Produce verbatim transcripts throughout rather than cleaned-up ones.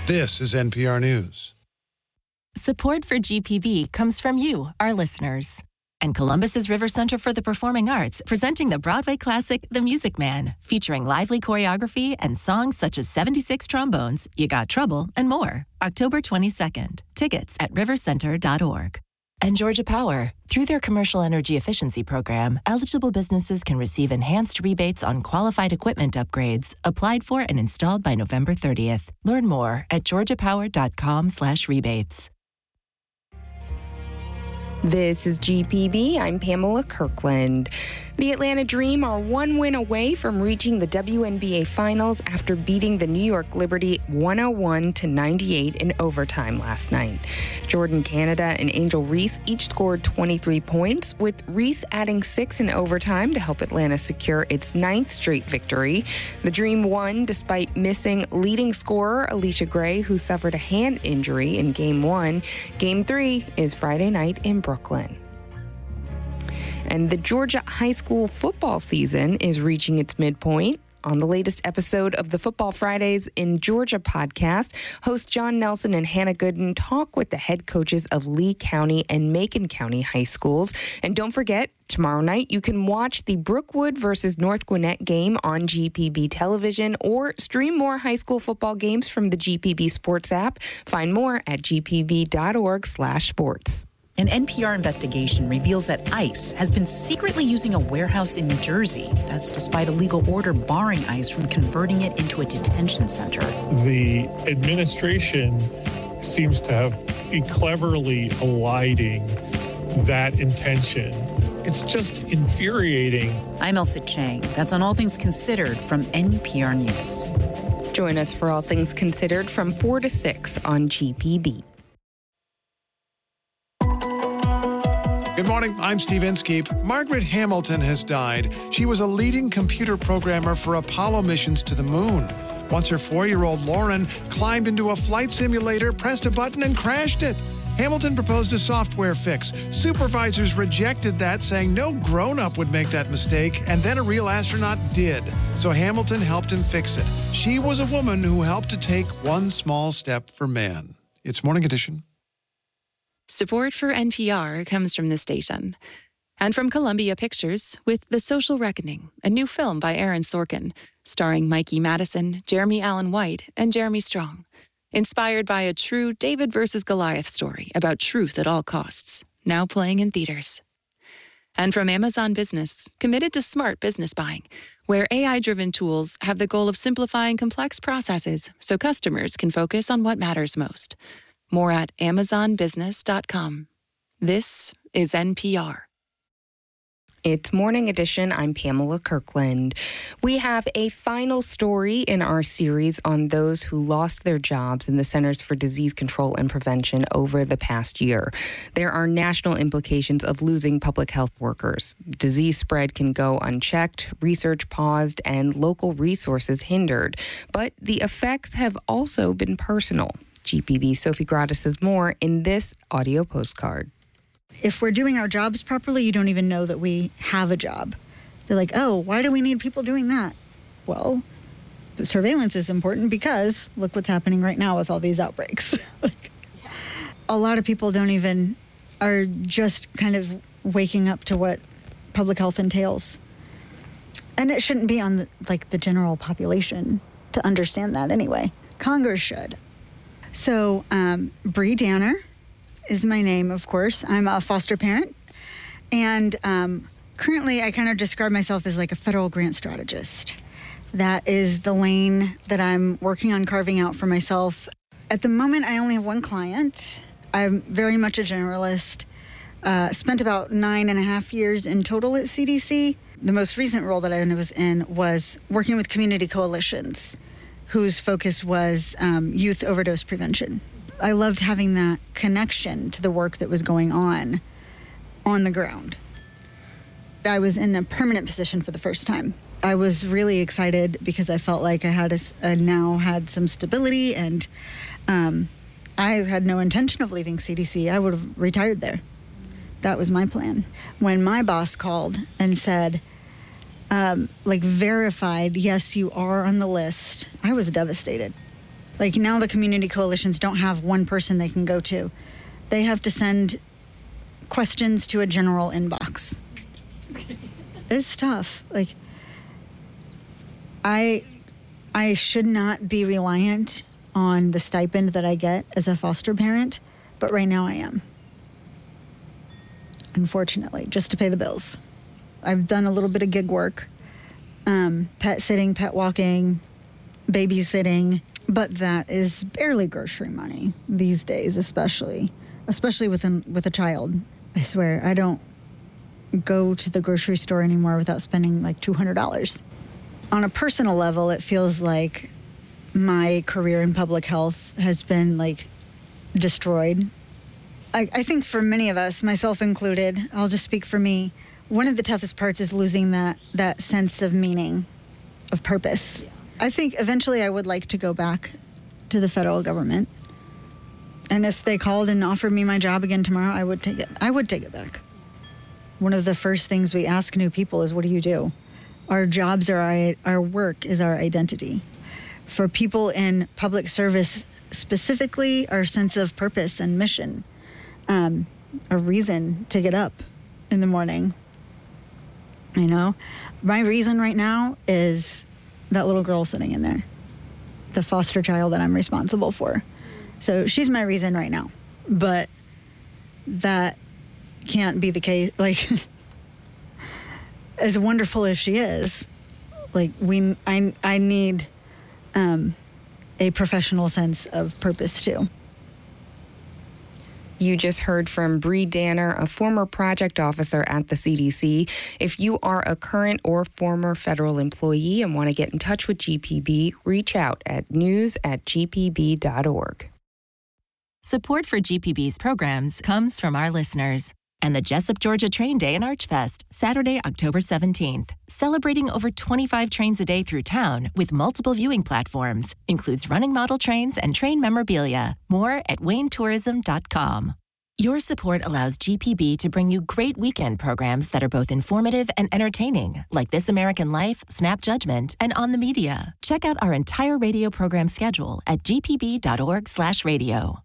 This is N P R News. Support for G P B comes from you, our listeners. And Columbus's River Center for the Performing Arts, presenting the Broadway classic, The Music Man, featuring lively choreography and songs such as seventy-six Trombones, You Got Trouble, and more. October twenty-second. Tickets at river center dot org. And Georgia Power. Through their commercial energy efficiency program, eligible businesses can receive enhanced rebates on qualified equipment upgrades applied for and installed by November thirtieth. Learn more at georgia power dot com slash rebates. This is G P B. I'm Pamela Kirkland. The Atlanta Dream are one win away from reaching the W N B A Finals after beating the New York Liberty one oh one to ninety-eight in overtime last night. Jordan Canada and Angel Reese each scored twenty-three points, with Reese adding six in overtime to help Atlanta secure its ninth straight victory. The Dream won despite missing leading scorer Alicia Gray, who suffered a hand injury in Game one. Game three is Friday night in Brooklyn. And the Georgia high school football season is reaching its midpoint. On the latest episode of the Football Fridays in Georgia podcast, hosts John Nelson and Hannah Gooden talk with the head coaches of Lee County and Macon County high schools. And don't forget, tomorrow night you can watch the Brookwood versus North Gwinnett game on G P B television or stream more high school football games from the G P B Sports app. Find more at g p b dot org slash sports. An N P R investigation reveals that ICE has been secretly using a warehouse in New Jersey. That's despite a legal order barring ICE from converting it into a detention center. The administration seems to have been cleverly eliding that intention. It's just infuriating. I'm Elsa Chang. That's on All Things Considered from N P R News. Join us for All Things Considered from four to six on G P B. Good morning, I'm Steve Inskeep. Margaret Hamilton has died. She was a leading computer programmer for Apollo missions to the moon. Once her four-year-old Lauren climbed into a flight simulator, pressed a button, and crashed it. Hamilton proposed a software fix. Supervisors rejected that, saying no grown-up would make that mistake, and then a real astronaut did. So Hamilton helped him fix it. She was a woman who helped to take one small step for man. It's Morning Edition. Support for N P R comes from this station and from Columbia Pictures with The Social Reckoning, a new film by Aaron Sorkin, starring Mikey Madison, Jeremy Allen White, and Jeremy Strong. Inspired by a true David versus Goliath story about truth at all costs, now playing in theaters. And from Amazon Business, committed to smart business buying, where A I-driven tools have the goal of simplifying complex processes so customers can focus on what matters most. More at amazon business dot com. This is N P R. It's Morning Edition. I'm Pamela Kirkland. We have a final story in our series on those who lost their jobs in the Centers for Disease Control and Prevention over the past year. There are national implications of losing public health workers. Disease spread can go unchecked, research paused, and local resources hindered. But the effects have also been personal. G P B Sophie Gratis says more in this audio postcard. If we're doing our jobs properly, you don't even know that we have a job. They're like, oh, why do we need people doing that? Well, surveillance is important because look what's happening right now with all these outbreaks. like, yeah. A lot of people don't even, are just kind of waking up to what public health entails. And it shouldn't be on the, like the general population to understand that anyway. Congress should. So, um, Bree Danner is my name, of course. I'm a foster parent. And um, currently, I kind of describe myself as like a federal grant strategist. That is the lane that I'm working on carving out for myself. At the moment, I only have one client. I'm very much a generalist. Uh, spent about nine and a half years in total at C D C. The most recent role that I was in was working with community coalitions, whose focus was um, youth overdose prevention. I loved having that connection to the work that was going on on the ground. I was in a permanent position for the first time. I was really excited because I felt like I had a, I now had some stability, and um, I had no intention of leaving C D C. I would have retired there. That was my plan. When my boss called and said, um, like verified, yes, you are on the list, I was devastated. Like now the community coalitions don't have one person they can go to. They have to send questions to a general inbox. It's tough. Like I I should not be reliant on the stipend that I get as a foster parent, but right now I am. Unfortunately, just to pay the bills. I've done a little bit of gig work, um, pet sitting, pet walking, babysitting, but that is barely grocery money these days, especially, especially with, an, with a child. I swear, I don't go to the grocery store anymore without spending like two hundred dollars. On a personal level, it feels like my career in public health has been like destroyed. I, I think for many of us, myself included, I'll just speak for me, one of the toughest parts is losing that, that sense of meaning, of purpose. Yeah. I think eventually I would like to go back to the federal government. And if they called and offered me my job again tomorrow, I would take it. I would take it back. One of the first things we ask new people is, what do you do? Our jobs are our, our work is our identity. For people in public service specifically, our sense of purpose and mission, um, a reason to get up in the morning. You know, my reason right now is that little girl sitting in there, the foster child that I'm responsible for. So she's my reason right now, but that can't be the case. Like, as wonderful as she is, like we, I, I need um, a professional sense of purpose too. You just heard from Bree Danner, a former project officer at the C D C. If you are a current or former federal employee and want to get in touch with G P B, reach out at news at g p b dot org. Support for G P B's programs comes from our listeners and the Jessup, Georgia Train Day and Archfest, Saturday, October seventeenth. Celebrating over twenty-five trains a day through town with multiple viewing platforms. Includes running model trains and train memorabilia. More at wayne tourism dot com. Your support allows G P B to bring you great weekend programs that are both informative and entertaining, like This American Life, Snap Judgment, and On the Media. Check out our entire radio program schedule at g p b dot org slash radio.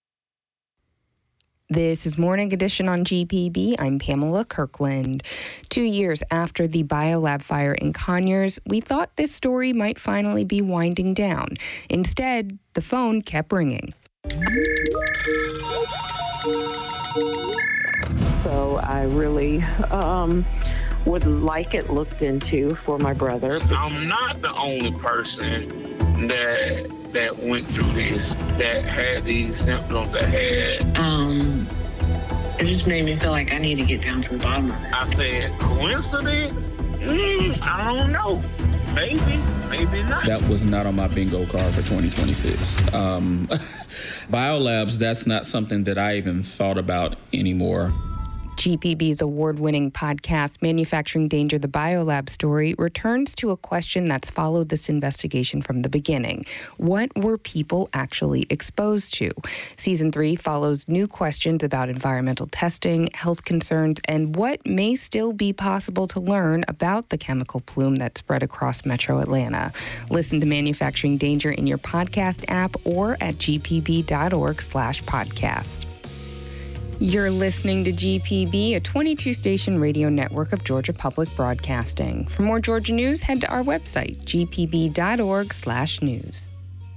This is Morning Edition on G P B. I'm Pamela Kirkland. Two years after the biolab fire in Conyers, we thought this story might finally be winding down. Instead, the phone kept ringing. So I really um, would like it looked into for my brother. I'm not the only person that that went through this, that had these symptoms, that had... Um, it just made me feel like I need to get down to the bottom of this. I said, coincidence? Mm, I don't know. Maybe, maybe not. That was not on my bingo card for twenty twenty-six. Um, biolabs, that's not something that I even thought about anymore. G P B's award-winning podcast, Manufacturing Danger, the Biolab Story, returns to a question that's followed this investigation from the beginning. What were people actually exposed to? Season three follows new questions about environmental testing, health concerns, and what may still be possible to learn about the chemical plume that spread across Metro Atlanta. Listen to Manufacturing Danger in your podcast app or at g p b dot org slash podcast. You're listening to G P B, a twenty-two station radio network of Georgia Public Broadcasting. For more Georgia news, head to our website, g p b dot org slash news.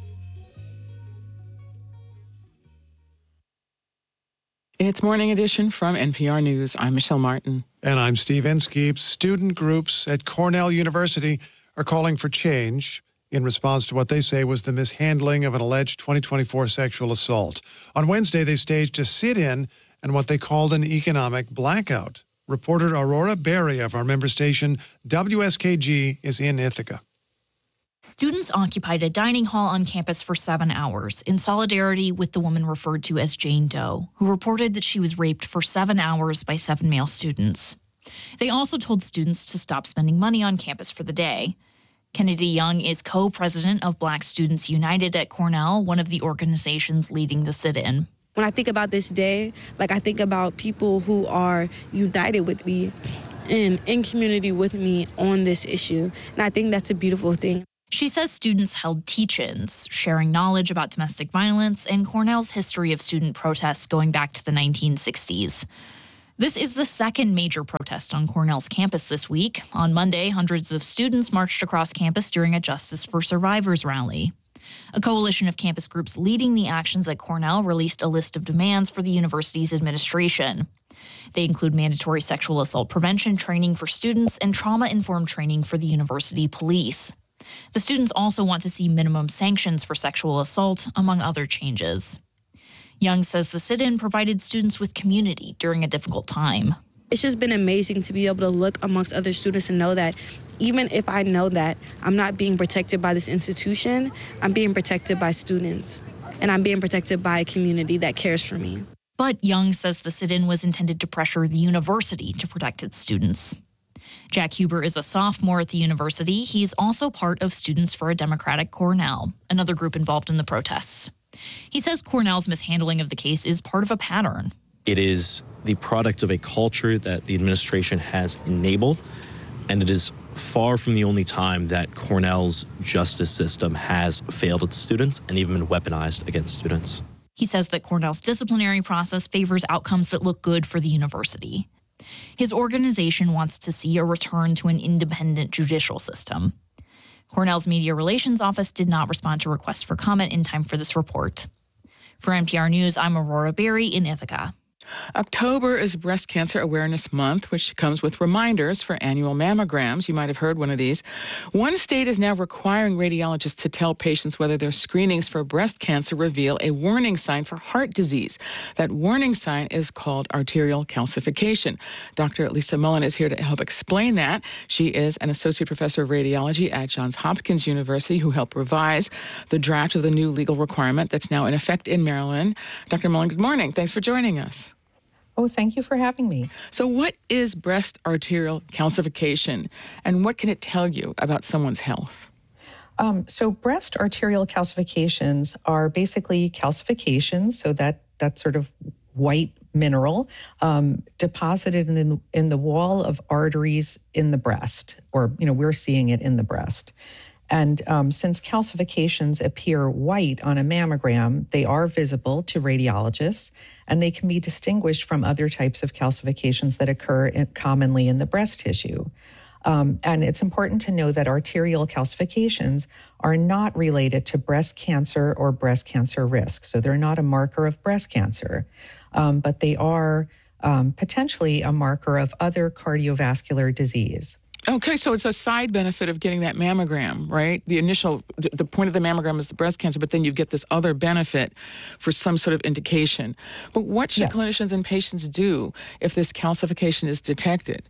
It's Morning Edition from N P R News. I'm Michelle Martin. And I'm Steve Inskeep. Student groups at Cornell University are calling for change in response to what they say was the mishandling of an alleged twenty twenty-four sexual assault. On Wednesday, they staged a sit-in and what they called an economic blackout. Reporter Aurora Berry of our member station, W S K G, is in Ithaca. Students occupied a dining hall on campus for seven hours in solidarity with the woman referred to as Jane Doe, who reported that she was raped for seven hours by seven male students. They also told students to stop spending money on campus for the day. Kennedy Young is co-president of Black Students United at Cornell, one of the organizations leading the sit-in. When I think about this day, like I think about people who are united with me and in community with me on this issue. And I think that's a beautiful thing. She says students held teach-ins, sharing knowledge about domestic violence and Cornell's history of student protests going back to the nineteen sixties. This is the second major protest on Cornell's campus this week. On Monday, hundreds of students marched across campus during a Justice for Survivors rally. A coalition of campus groups leading the actions at Cornell released a list of demands for the university's administration. They include mandatory sexual assault prevention training for students and trauma-informed training for the university police. The students also want to see minimum sanctions for sexual assault, among other changes. Young says the sit-in provided students with community during a difficult time. It's just been amazing to be able to look amongst other students and know that even if I know that I'm not being protected by this institution, I'm being protected by students, and I'm being protected by a community that cares for me. But Young says the sit-in was intended to pressure the university to protect its students. Jack Huber is a sophomore at the university. He's also part of Students for a Democratic Cornell, another group involved in the protests. He says Cornell's mishandling of the case is part of a pattern. It is the product of a culture that the administration has enabled, and it is far from the only time that Cornell's justice system has failed its students and even been weaponized against students. He says that Cornell's disciplinary process favors outcomes that look good for the university. His organization wants to see a return to an independent judicial system. Cornell's Media Relations Office did not respond to requests for comment in time for this report. For N P R News, I'm Aurora Berry in Ithaca. October is Breast Cancer Awareness Month, which comes with reminders for annual mammograms. You might have heard one of these. One state is now requiring radiologists to tell patients whether their screenings for breast cancer reveal a warning sign for heart disease. That warning sign is called arterial calcification. Doctor Lisa Mullen is here to help explain that. She is an associate professor of radiology at Johns Hopkins University who helped revise the draft of the new legal requirement that's now in effect in Maryland. Doctor Mullen, good morning. Thanks for joining us. Oh, thank you for having me. So what is breast arterial calcification, and what can it tell you about someone's health? Um, so breast arterial calcifications are basically calcifications, so that, that sort of white mineral um, deposited in the, in the wall of arteries in the breast, or, you know, we're seeing it in the breast. And um, since calcifications appear white on a mammogram, they are visible to radiologists, and they can be distinguished from other types of calcifications that occur in, commonly in the breast tissue. Um, and it's important to know that arterial calcifications are not related to breast cancer or breast cancer risk. So they're not a marker of breast cancer, um, but they are um, potentially a marker of other cardiovascular disease. Okay, so it's a side benefit of getting that mammogram, right? The initial, the point of the mammogram is the breast cancer, but then you get this other benefit for some sort of indication. But what should yes. clinicians and patients do if this calcification is detected?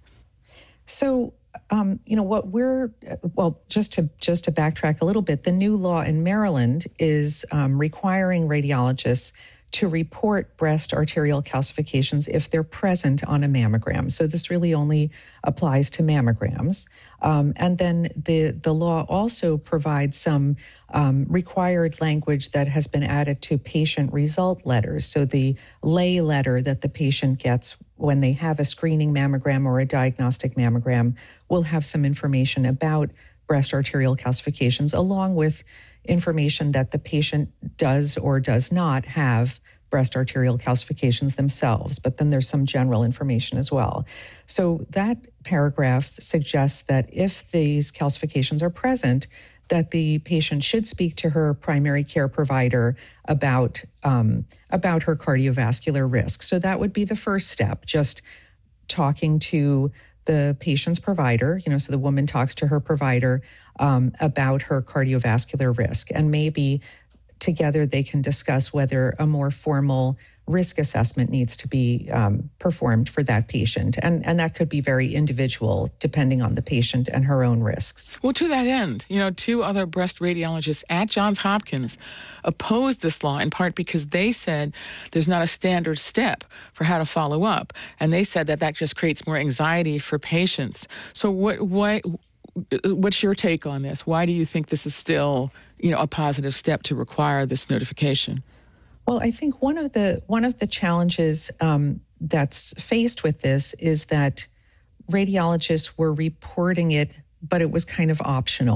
So, um, you know, what we're, well, just to just to backtrack a little bit, the new law in Maryland is um, requiring radiologists to report breast arterial calcifications if they're present on a mammogram. So this really only applies to mammograms. Um, and then the, the law also provides some um, required language that has been added to patient result letters. So the lay letter that the patient gets when they have a screening mammogram or a diagnostic mammogram will have some information about breast arterial calcifications, along with information that the patient does or does not have breast arterial calcifications themselves, but then there's some general information as well. So that paragraph suggests that if these calcifications are present, that the patient should speak to her primary care provider about, um, about her cardiovascular risk. So that would be the first step, just talking to the patient's provider, you know, so the woman talks to her provider um, about her cardiovascular risk, and maybe together they can discuss whether a more formal risk assessment needs to be um, performed for that patient. And, and that could be very individual depending on the patient and her own risks. Well, to that end, you know, two other breast radiologists at Johns Hopkins opposed this law in part because they said there's not a standard step for how to follow up. And they said that that just creates more anxiety for patients. So what, what, what's your take on this? Why do you think this is still, you know, a positive step to require this notification? Well, I think one of the one of the challenges um, that's faced with this is that radiologists were reporting it, but it was kind of optional.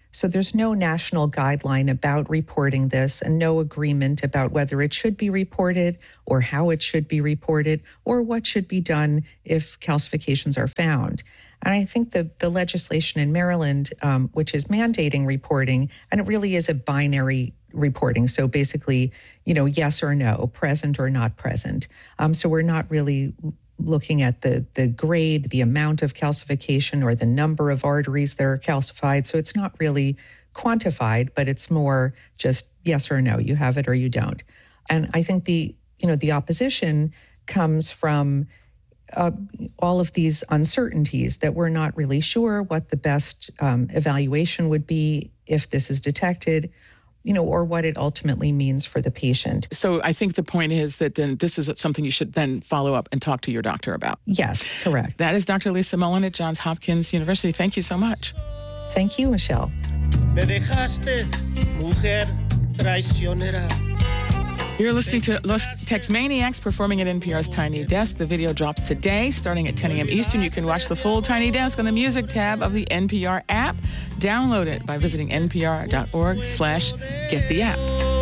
So there's no national guideline about reporting this and no agreement about whether it should be reported or how it should be reported or what should be done if calcifications are found. And I think the, the legislation in Maryland, um, which is mandating reporting, and it really is a binary reporting. So basically, you know, yes or no, present or not present. Um, so we're not really looking at the the grade, the amount of calcification, or the number of arteries that are calcified. So it's not really quantified, but it's more just yes or no, you have it or you don't. And I think the, you know, the opposition comes from uh, all of these uncertainties that we're not really sure what the best um, evaluation would be if this is detected, you know, or what it ultimately means for the patient. So I think the point is that then this is something you should then follow up and talk to your doctor about. Yes, correct. That is Doctor Lisa Mullen at Johns Hopkins University. Thank you so much. Thank you, Michelle. Me dejaste, mujer traicionera. You're listening to Los Tex-Maniacs performing at N P R's Tiny Desk. The video drops today, starting at ten a.m. Eastern. You can watch the full Tiny Desk on the music tab of the N P R app. Download it by visiting npr.org slash get the app.